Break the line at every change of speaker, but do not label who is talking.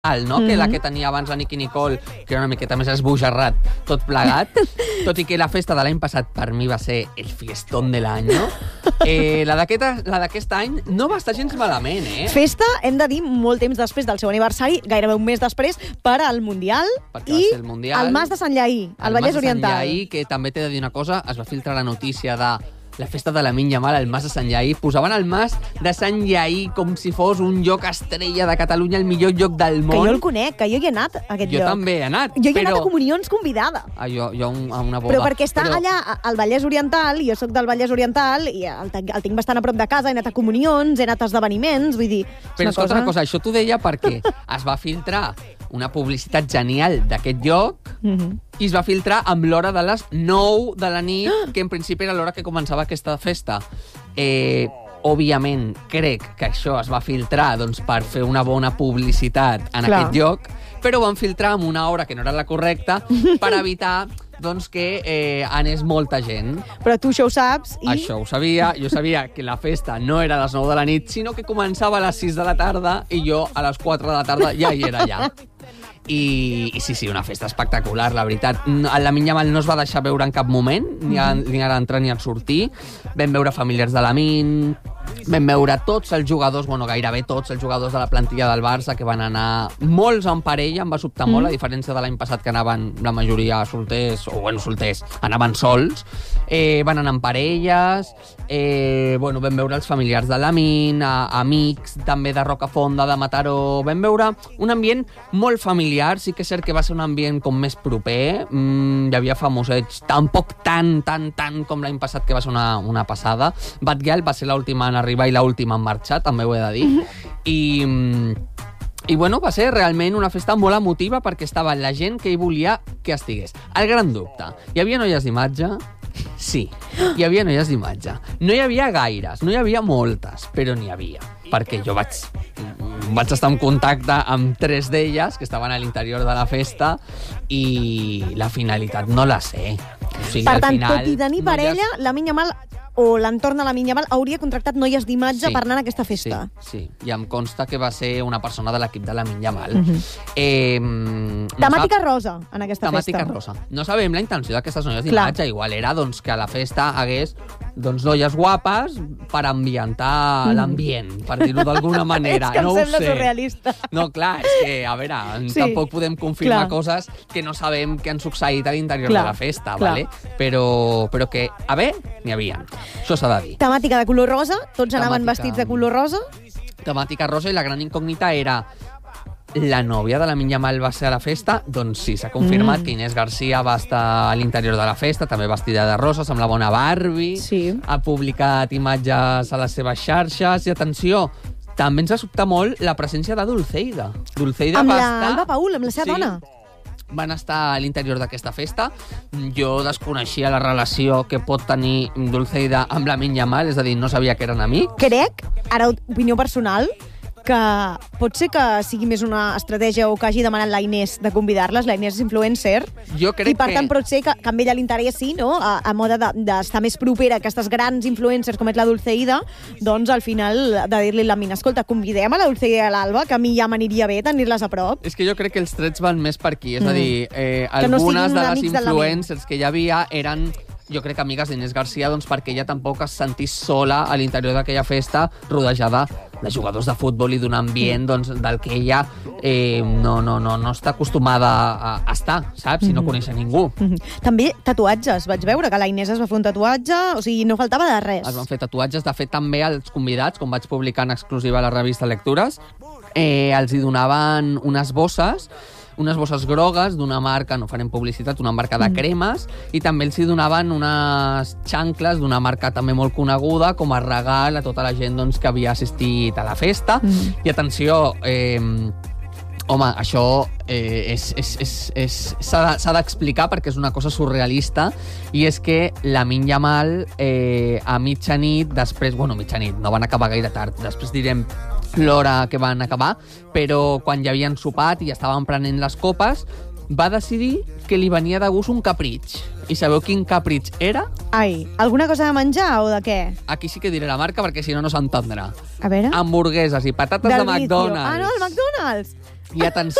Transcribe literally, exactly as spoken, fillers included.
no? Mm-hmm. Que la que tenia abans la Nicki Nicole, que era una miqueta més esbojarrat, tot plegat. Tot i que la festa de l'any passat per mi va ser el fiestón de l'any, no? Eh, la d'aquest any no va estar gens malament, eh?
Festa, hem de dir, molt temps després del seu aniversari, gairebé un mes després, per al Mundial i
el, Mundial,
el Mas de Sant Lleí, al Vallès Oriental.
El Mas de Sant Lleí, que també t'he de dir una cosa, es va filtrar la notícia de la festa de Lamine Yamal al Mas de Sant Lleí. Posaven el Mas de Sant Lleí com si fos un lloc estrella de Catalunya, el millor lloc del món.
Que jo el conec, que jo hi he anat, a aquest
jo
lloc.
Jo també he anat.
Jo hi he
però...
anat a comunions convidada.
Ah, jo, jo a una boda.
Però perquè està
però...
allà al Vallès Oriental, i jo sóc del Vallès Oriental, i el, el tinc bastant a prop de casa, he anat a comunions, he anat a esdeveniments, vull dir...
Però escolta cosa... una cosa, això t'ho deia perquè es va filtrar una publicitat genial d'aquest lloc
mm-hmm.
i es va filtrar amb l'hora de les nou de la nit, que en principi era l'hora que començava aquesta festa. Eh, òbviament, crec que això es va filtrar doncs, per fer una bona publicitat en
Clar.
aquest lloc, però ho van filtrar amb una hora que no era la correcta per evitar doncs, que eh, anés molta gent.
Però tu això ho saps i...
Això ho sabia. Jo sabia que la festa no era a les nou de la nit, sinó que començava a les sis de la tarda i jo a les quatre de la tarda ja hi era allà. I, i sí, sí, una festa espectacular, la veritat. El Lamine Yamal no es va deixar veure en cap moment, ni a, ni a l'entrar ni a sortir. Vam veure familiars de Lamine, vam veure tots els jugadors, bueno, gairebé tots els jugadors de la plantilla del Barça, que van anar molts en parella, em va sobtar mm. molt, a diferència de l'any passat, que anaven la majoria solters, o bueno, solters, anaven sols. Eh, van anar en parelles, eh, bueno, vam veure els familiars de Lamine, a, amics també de Rocafonda, de Mataró. Vam veure un ambient molt familiar, sí que és cert que va ser un ambient com més proper, mm, hi havia famosets, tampoc tan, tan, tan com l'any passat, que va ser una, una passada. Batgirl va ser l'última en arribar i l'última en marxar, també ho he de dir. I... I bueno, va ser realment una festa molt emotiva perquè estava la gent que hi volia que estigués. El gran dubte, hi havia noies d'imatge? Sí, hi havia noies d'imatge. No hi havia gaires, no hi havia moltes, però n'hi havia. Perquè jo vaig, vaig estar en contacte amb tres d'elles que estaven a l'interior de la festa i la finalitat no la sé. O sigui,
per
al
tant,
final,
tot i tenir parella,
noies...
Lamine Yamal o l'entorn de Lamine Yamal hauria contractat noies d'imatge
sí,
per anar a aquesta festa.
Sí, sí, i em consta que va ser una persona de l'equip de Lamine Yamal.
Uh-huh.
eh, no
temàtica
sap...
rosa, en aquesta
temàtica
festa.
rosa. No sabem la intenció d'aquestes noies d'imatge. Igual era doncs, que a la festa hagués doncs, noies guapes per ambientar mm. l'ambient, per dir-ho d'alguna manera.
És que em
no
sembla
ho sé.
surrealista.
No, clar, és que, a veure, sí, tampoc podem confirmar
clar.
coses que no sabem que han succeït a l'interior de la festa,
clar.
vale? però, però que, a veure, n'hi havia. Això s'ha de dir.
Temàtica de color rosa, tots anaven
Temàtica...
vestits de color rosa.
Temàtica rosa, i la gran incògnita era: la nòvia de Lamine Yamal va ser a la festa? Doncs sí, s'ha confirmat mm. que Inés Garcia va estar a l'interior de la festa, també vestida de rosa, semblava una Barbie.
Sí.
Ha publicat imatges a les seves xarxes. I atenció, també ens va sobtar molt la presència de Dulceida. Dulceida
amb
va
la
estar...
Alba Paul, amb la seva
sí.
dona.
Van estar a l'interior d'aquesta festa. Jo desconeixia la relació que pot tenir Dulceida amb Lamine Yamal, és a dir, no sabia que eren amics.
Crec, ara opinió personal, que pot ser que sigui més una estratègia o que hagi demanat la Inés de convidar-les. La Inés és influencer.
Jo crec
I per
que...
tant pot ser que, que amb ella l'interessi, no? A, a moda d'estar de, més propera a aquestes grans influencers com és la Dulceida, doncs al final de dir-li a la Mina, escolta, convidem a la Dulceida i a l'Alba, que a mi ja m'aniria bé tenir-les a prop.
És que jo crec que els trets van més per aquí. És
mm.
a dir, eh, algunes no de les influencers que hi havia eren... jo crec que amigues d'Inés Garcia, doncs perquè ella tampoc es sentís sola a l'interior d'aquella festa, rodejada de jugadors de futbol i d'un ambient doncs, del que ella eh, no, no, no, no està acostumada a estar, saps? Si no coneix a ningú.
Mm-hmm. També tatuatges. Vaig veure que la Inés es va fer un tatuatge, o sigui, no faltava de res.
Es van fer tatuatges. De fet, també els convidats, com vaig publicar en exclusiva a la revista Lectures, eh, els hi donaven unes bosses, unes bosses grogues d'una marca, no farem publicitat, una marca de cremes, mm. i també els hi donaven unes xancles d'una marca també molt coneguda com a regal a tota la gent doncs, que havia assistit a la festa. Mm. I atenció, eh, home, això eh, és, és, és, és, s'ha d'explicar perquè és una cosa surrealista, i és que Lamine Yamal eh, a mitjanit, després, bueno, mitjanit, no van acabar gaire tard, després direm l'hora que van acabar, però quan ja havien sopat i ja estaven prenent les copes, va decidir que li venia de gust un capritx. I sabeu quin capritx era?
Ai, alguna cosa de menjar o de què?
Aquí sí que diré la marca perquè si no, no s'entendrà.
A veure...
Hamburgueses i patates
Del
de McDonald's.
Vicio. Ah, no, el McDonald's!
I atenció,